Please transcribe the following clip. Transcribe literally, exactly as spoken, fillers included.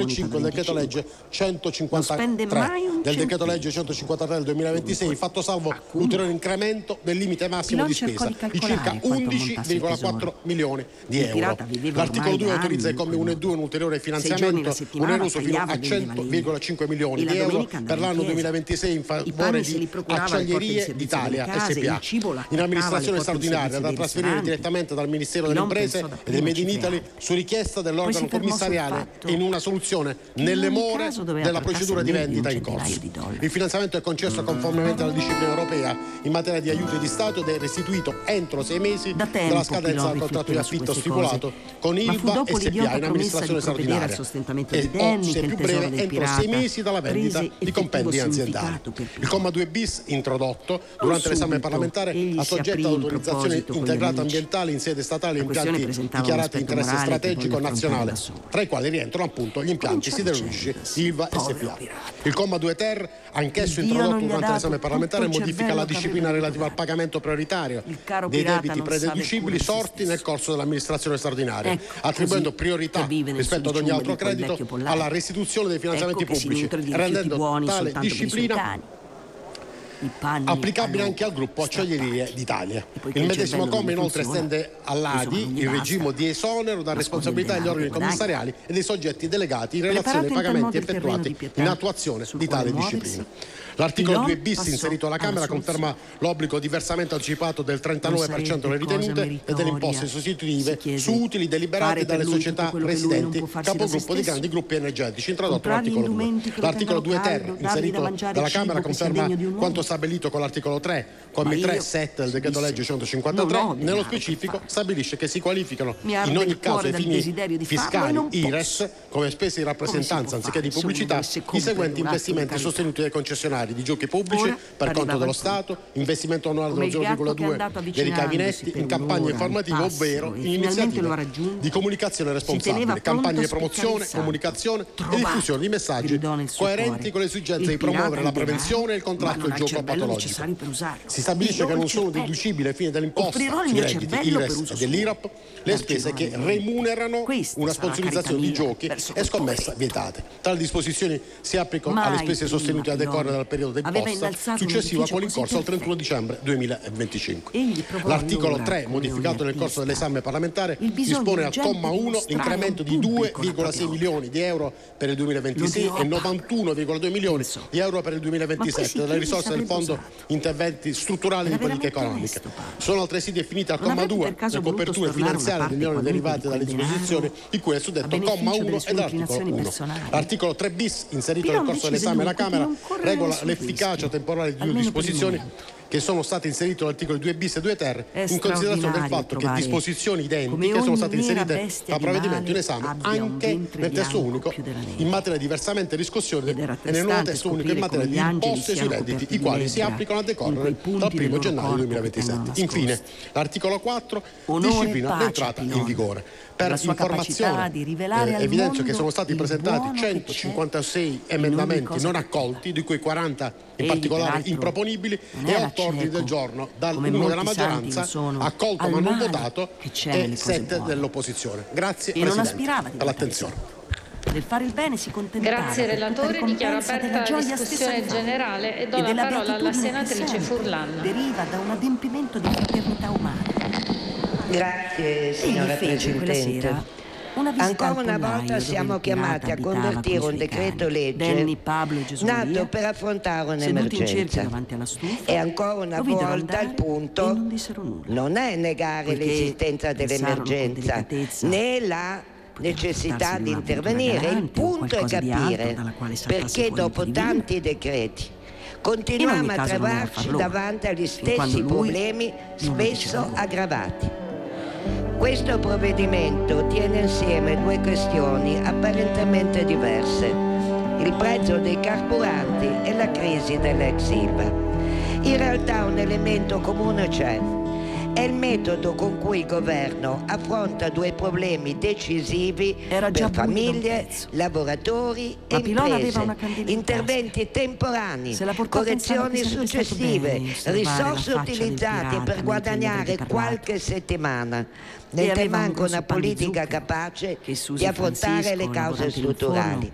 duemilaventicinque, il decreto legge centocinquantatré del decreto legge centocinquantatré del duemilaventisei, fatto salvo l'ulteriore incremento del limite massimo di spesa di circa undici virgola quattro milioni di euro. L'articolo due autorizza i commi uno e due un ulteriore finanziamento oneroso fino a cento virgola cinque milioni di euro per l'anno duemilaventisei in favore di Acciaierie d'Italia S P A in amministrazione straordinaria, da trasferire direttamente dal Ministero delle Imprese e del Made in Italy su richiesta dell'organo commissariale e in una soluzione nelle more della procedura di vendita in corso. Il finanziamento è concesso conformemente alla disciplina europea in materia di aiuti di Stato ed è restituito entro sei mesi dalla scadenza del contratto di affitto stipulato con Ilva S P A in amministrazione straordinaria e o, se più breve, entro sei mesi dalla vendita di compendi aziendali. Il comma due bis, introdotto durante l'esame parlamentare, assoggetta all'autorizzazione integrata ambientale in sede statale impianti dichiarati di interesse strategico nazionale, tra i quali rientrano appunto gli impianti siderurgici Ilva S P A. Il comma due ter, anch'esso introdotto durante l'esame parlamentare, modifica la disciplina relativa al pagamento prioritario dei debiti prededucibili sorti nel corso dell'amministrazione straordinaria, attribuendo priorità rispetto ad ogni altro credito alla restituzione dei finanziamenti pubblici, rendendo tale disciplina applicabile anche al gruppo Acciaierie d'Italia. Il medesimo comma inoltre estende all'A D I il regime di esonero da responsabilità degli organi commissariali e dei soggetti delegati in relazione ai pagamenti effettuati in attuazione di tale disciplina. L'articolo due bis, inserito alla Camera, conferma l'obbligo di versamento anticipato del trentanove per cento delle ritenute e delle imposte sostitutive su utili deliberati dalle società residenti capogruppo di grandi gruppi energetici, introdotto l'articolo due. L'articolo due ter, inserito dalla Camera, conferma quanto stabilito con l'articolo tre, commi tre e sette del decreto legge centocinquantatré. Nello specifico stabilisce che si qualificano in ogni caso ai fini fiscali I R E S come spese di rappresentanza anziché di pubblicità i seguenti investimenti sostenuti dai concessionari di giochi pubblici per conto dello Stato, investimento annuale dello zero virgola due dei ricavi netti in campagne informative ovvero in iniziative di comunicazione responsabile, campagne di promozione, comunicazione e diffusione di messaggi coerenti con le esigenze di promuovere la prevenzione e il contrasto del gioco patologico. Si stabilisce che non sono deducibili ai fini dell'imposta sui redditi I R E S e dell'I R A P le spese che remunerano una sponsorizzazione di giochi e scommessa vietate. Tali disposizioni si applicano alle spese sostenute a decorrere dal periodo d'imposta successivo a quello in corso al trentuno dicembre duemilaventicinque. L'articolo tre, modificato nel corso dell'esame parlamentare, dispone al comma uno l'incremento di due virgola sei milioni di euro per il duemilaventisei e novantuno virgola due milioni di euro per il duemilaventisette delle risorse del Fondo Interventi Strutturali di Politica Economica. Sono altresì definite al comma due le coperture finanziarie degli oneri derivati dalle disposizioni di cui è suddetto comma uno e dall'articolo uno. L'articolo tre bis, inserito nel corso dell'esame alla Camera, regola l'efficacia temporale di due disposizioni che sono state inserite all'articolo due bis e due ter in considerazione del fatto che disposizioni identiche sono state inserite al provvedimento in esame anche nel testo unico in materia di versamento e riscossione e nel nuovo testo unico in materia di imposte sui redditi, i quali si applicano a decorrere dal primo gennaio duemilaventisette. Infine, l'articolo quattro disciplina l'entrata in vigore. Per informazione, eh, evidenzio che sono stati presentati centocinquantasei emendamenti non accolti, di cui quaranta in particolare improponibili, e otto ordini del giorno, uno della maggioranza accolto ma non votato e sette dell'opposizione. Grazie Presidente per l'attenzione. Del fare il bene si contentava. Grazie relatore, dichiaro aperta la discussione generale e do la parola alla senatrice Furlan. Deriva da un adempimento di fraternità umana. Grazie signora Presidente. Ancora una volta siamo chiamati a convertire un decreto legge nato per affrontare un'emergenza e ancora una volta il punto non è negare l'esistenza dell'emergenza né la necessità di intervenire, il punto è capire perché dopo tanti decreti continuiamo a trovarci davanti agli stessi problemi spesso aggravati. Questo provvedimento tiene insieme due questioni apparentemente diverse: il prezzo dei carburanti e la crisi dell'ex Ilva. In realtà un elemento comune c'è: è il metodo con cui il governo affronta due problemi decisivi per famiglie, lavoratori e imprese, interventi temporanei, correzioni successive, risorse utilizzate per guadagnare qualche settimana, mentre manca una politica capace di affrontare le cause strutturali.